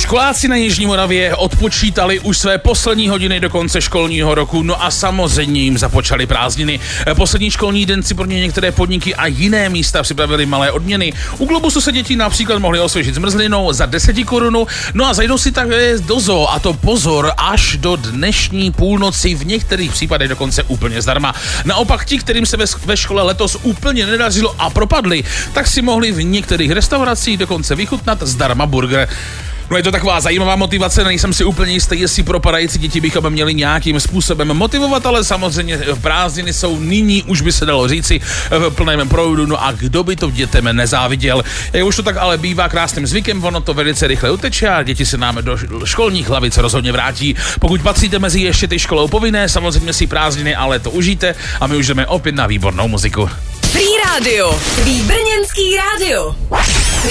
Školáci na Jižní Moravě odpočítali už své poslední hodiny do konce školního roku, no a samozřejmě jim započaly prázdniny. Poslední školní den si pro ně některé podniky a jiné místa připravili malé odměny. U Globusu se děti například mohly osvěžit zmrzlinou za 10 korun, no a zajdou si také do zoo, a to pozor, až do dnešní půlnoci, v některých případech dokonce úplně zdarma. Naopak ti, kterým se ve škole letos úplně nedařilo a propadli, tak si mohli v některých restauracích dokonce vychutnat zdarma burger. No je to taková zajímavá motivace, nejsem si úplně jistý, jestli propadající děti bychom měli nějakým způsobem motivovat, ale samozřejmě prázdniny jsou nyní, už by se dalo říci, v plném proudu, no a kdo by to dětem nezáviděl. Jak už to tak ale bývá krásným zvykem, ono to velice rychle uteče a děti se nám do školních hlavic rozhodně vrátí. Pokud patříte mezi ještě ty školou povinné, samozřejmě si prázdniny ale to užijte a my už jdeme opět na výbornou muziku. Free Radio, tvý brněnský rádio.